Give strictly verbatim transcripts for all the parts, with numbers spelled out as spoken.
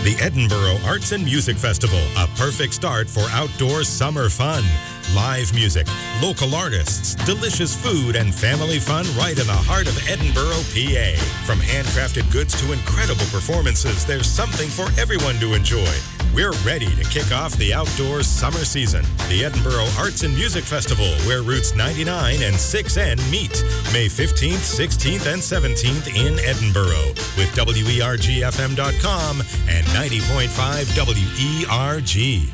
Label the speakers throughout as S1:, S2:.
S1: The Edinburgh Arts and Music Festival, a perfect start for outdoor summer fun. Live music, local artists, delicious food, and family fun right in the heart of Edinburgh, P A. From handcrafted goods to incredible performances, there's something for everyone to enjoy. We're ready to kick off the outdoor summer season. The Edinburgh Arts and Music Festival, where Routes ninety-nine and six N meet. May fifteenth, sixteenth, and seventeenth in Edinburgh with W E R G F M dot com and ninety point five W E R G.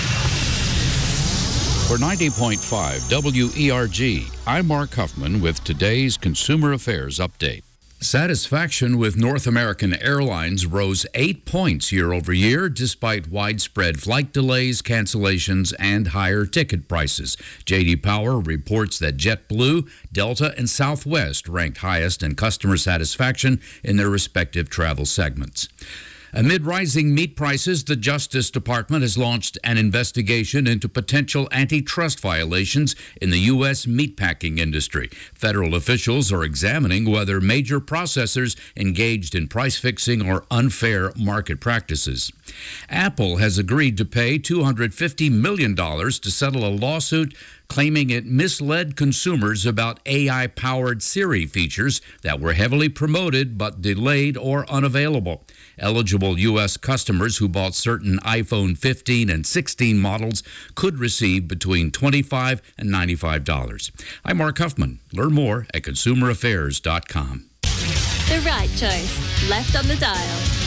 S2: For ninety point five W E R G, I'm Mark Huffman with today's Consumer Affairs Update. Satisfaction with North American Airlines rose eight points year over year despite widespread flight delays, cancellations, and higher ticket prices. J D Power reports that JetBlue, Delta, and Southwest ranked highest in customer satisfaction in their respective travel segments. Amid rising meat prices, the Justice Department has launched an investigation into potential antitrust violations in the U S meatpacking industry. Federal officials are examining whether major processors engaged in price fixing or unfair market practices. Apple has agreed to pay two hundred fifty million dollars to settle a lawsuit claiming it misled consumers about A I-powered Siri features that were heavily promoted but delayed or unavailable. Eligible U S customers who bought certain iPhone fifteen and sixteen models could receive between twenty-five dollars and ninety-five dollars. I'm Mark Huffman. Learn more at consumer affairs dot com.
S3: The right choice, left on the dial.